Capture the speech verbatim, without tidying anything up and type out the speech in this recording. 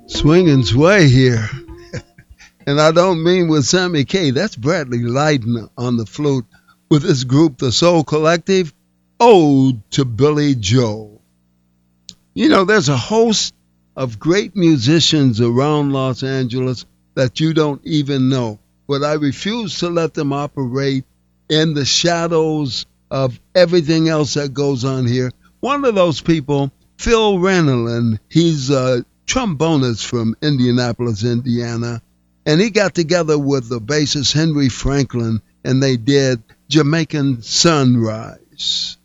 Swing and sway here. And I don't mean with Sammy Kaye. That's Bradley Lydon on the flute with his group, the Soul Collective, Ode to Billy Joel. You know, there's a host of great musicians around Los Angeles that you don't even know, but I refuse to let them operate in the shadows of everything else that goes on here. One of those people, Phil Renelin, he's a trombonist from Indianapolis, Indiana, and he got together with the bassist Henry Franklin, and they did Jamaican Sunrise.